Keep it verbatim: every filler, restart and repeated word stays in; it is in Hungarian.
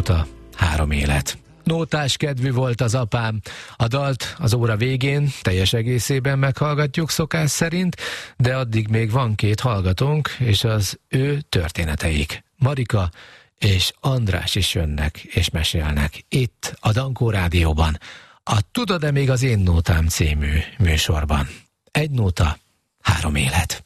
nóta, három élet. Nótás kedvű volt az apám. A dalt az óra végén teljes egészében meghallgatjuk szokás szerint, de addig még van két hallgatónk, és az ő történeteik. Marika és András is jönnek és mesélnek itt a Dankó Rádióban, a Tudod-e még az én nótám című műsorban. Egy nóta, három élet.